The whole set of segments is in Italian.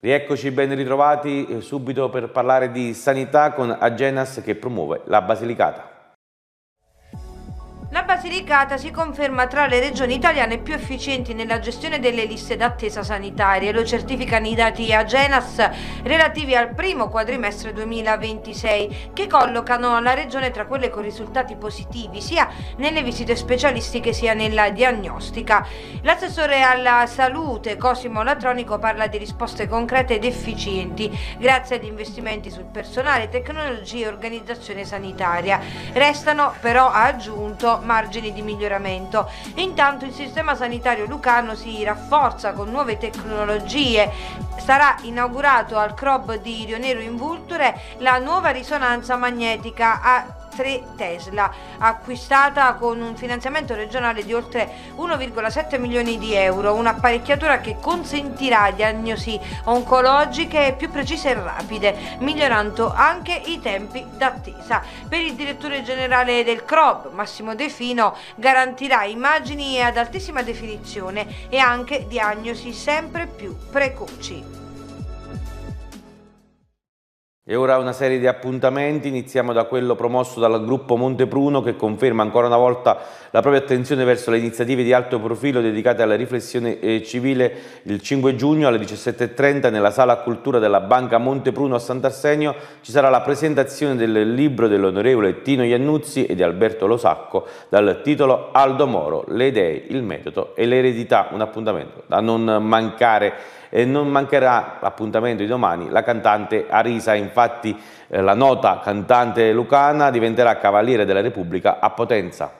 Rieccoci ben ritrovati subito per parlare di sanità con Agenas che promuove la Basilicata. La Basilicata si conferma tra le regioni italiane più efficienti nella gestione delle liste d'attesa sanitarie, lo certificano i dati Agenas relativi al primo quadrimestre 2026, che collocano la regione tra quelle con risultati positivi sia nelle visite specialistiche sia nella diagnostica. L'assessore alla salute Cosimo Latronico parla di risposte concrete ed efficienti grazie ad investimenti sul personale, tecnologie e organizzazione sanitaria. Restano però, ha aggiunto, margini di miglioramento. Intanto il sistema sanitario lucano si rafforza con nuove tecnologie. Sarà inaugurato al CROB di Rionero in Vulture la nuova risonanza magnetica a 3 Tesla, acquistata con un finanziamento regionale di oltre 1,7 milioni di euro, un'apparecchiatura che consentirà diagnosi oncologiche più precise e rapide, migliorando anche i tempi d'attesa. Per il direttore generale del CROB, Massimo De Fino, garantirà immagini ad altissima definizione e anche diagnosi sempre più precoci. E ora una serie di appuntamenti, iniziamo da quello promosso dal gruppo Montepruno che conferma ancora una volta la propria attenzione verso le iniziative di alto profilo dedicate alla riflessione civile. Il 5 giugno alle 17:30 nella sala cultura della Banca Montepruno a Sant'Arsenio ci sarà la presentazione del libro dell'onorevole Tino Iannuzzi e di Alberto Losacco dal titolo Aldo Moro, le idee, il metodo e l'eredità, un appuntamento da non mancare. E non mancherà l'appuntamento di domani, la cantante Arisa, infatti la nota cantante lucana diventerà Cavaliere della Repubblica a Potenza.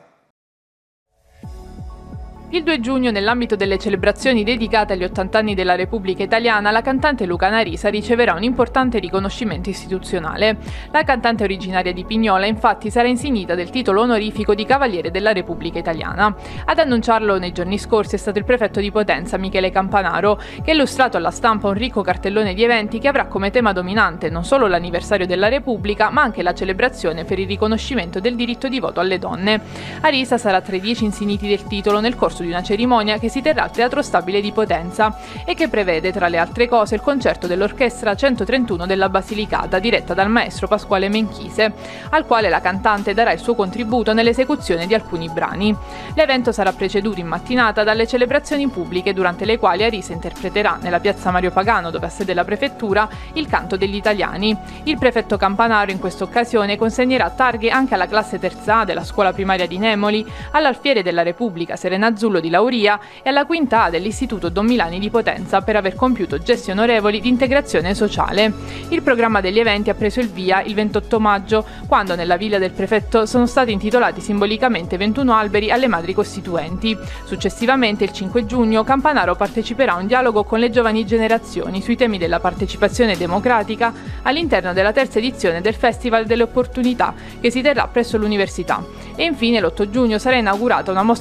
Il 2 giugno, nell'ambito delle celebrazioni dedicate agli 80 anni della Repubblica Italiana, la cantante lucana Arisa riceverà un importante riconoscimento istituzionale. La cantante originaria di Pignola, infatti, sarà insignita del titolo onorifico di Cavaliere della Repubblica Italiana. Ad annunciarlo nei giorni scorsi è stato il prefetto di Potenza, Michele Campanaro, che ha illustrato alla stampa un ricco cartellone di eventi che avrà come tema dominante non solo l'anniversario della Repubblica, ma anche la celebrazione per il riconoscimento del diritto di voto alle donne. Arisa sarà tra i 10 insigniti del titolo nel corso di una cerimonia che si terrà al Teatro Stabile di Potenza e che prevede, tra le altre cose, il concerto dell'Orchestra 131 della Basilicata, diretta dal maestro Pasquale Menchise, al quale la cantante darà il suo contributo nell'esecuzione di alcuni brani. L'evento sarà preceduto in mattinata dalle celebrazioni pubbliche, durante le quali Arisa interpreterà nella piazza Mario Pagano, dove ha sede la prefettura, il canto degli italiani. Il prefetto Campanaro in questa occasione consegnerà targhe anche alla classe terza A della scuola primaria di Nemoli, all'Alfiere della Repubblica Serena Azzullo di Lauria e alla quinta A dell'Istituto Don Milani di Potenza per aver compiuto gesti onorevoli di integrazione sociale. Il programma degli eventi ha preso il via il 28 maggio, quando nella villa del prefetto sono stati intitolati simbolicamente 21 alberi alle madri costituenti. Successivamente, il 5 giugno, Campanaro parteciperà a un dialogo con le giovani generazioni sui temi della partecipazione democratica all'interno della terza edizione del Festival delle Opportunità, che si terrà presso l'università. E infine l'8 giugno sarà inaugurata una mostra